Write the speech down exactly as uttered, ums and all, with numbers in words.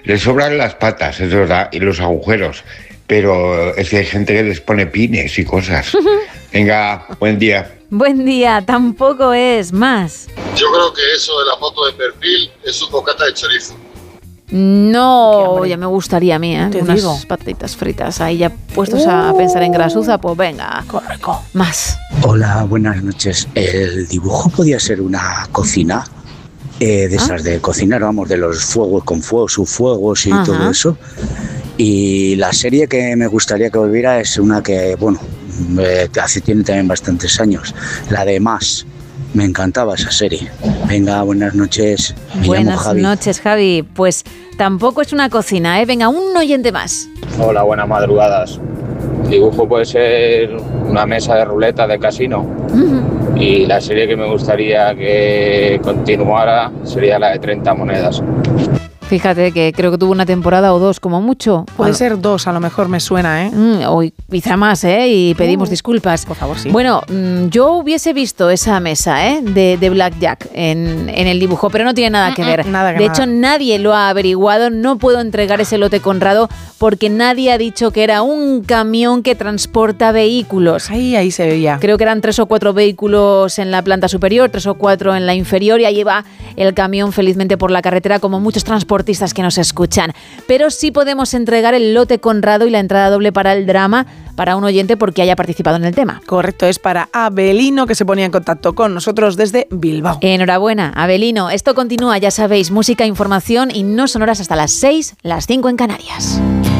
Le sobran las patas, es verdad, y los agujeros, pero es que hay gente que les pone pines y cosas. Venga, buen día. Buen día, tampoco es más. Yo creo que eso de la foto de perfil es un bocata de chorizo. No, ya me gustaría a mí, ¿eh? Te Unas digo. patatitas fritas ahí ya puestos uh, a pensar en grasuza, pues venga. Correcto. Más. Hola, buenas noches. ¿El dibujo podía ser una cocina? Eh, de esas ¿Ah? de cocinar, vamos, de los fuegos con fuego, sus fuegos y Ajá. todo eso. Y la serie que me gustaría que volviera es una que, bueno, eh, hace tiene también bastantes años, la de Más. Me encantaba esa serie. Venga, buenas noches. Me buenas llamo Javi. noches, Javi. Pues tampoco es una cocina, ¿eh? Venga, un oyente más. Hola, buenas madrugadas. El dibujo puede ser una mesa de ruleta de casino. Uh-huh. Y la serie que me gustaría que continuara sería la de treinta monedas. Fíjate que creo que tuvo una temporada o dos como mucho. Puede bueno. ser dos, a lo mejor me suena, ¿eh? Mm, o quizá más, ¿eh? Y pedimos uh, disculpas. Por favor, sí. Bueno, mm, yo hubiese visto esa mesa, ¿eh? De, de Blackjack en, en el dibujo, pero no tiene nada que ver. Mm, nada que de nada. hecho, nadie lo ha averiguado. No puedo entregar ese lote Conrado porque nadie ha dicho que era un camión que transporta vehículos. Ahí, ahí se veía. Creo que eran tres o cuatro vehículos en la planta superior, tres o cuatro en la inferior, y ahí va el camión felizmente por la carretera, como muchos transportistas que nos escuchan. Pero sí podemos entregar el lote Conrado y la entrada doble para el drama para un oyente porque haya participado en el tema. Correcto, es para Abelino, que se ponía en contacto con nosotros desde Bilbao. Enhorabuena, Abelino. Esto continúa, ya sabéis, música, información y no sonoras hasta las seis, las cinco en Canarias.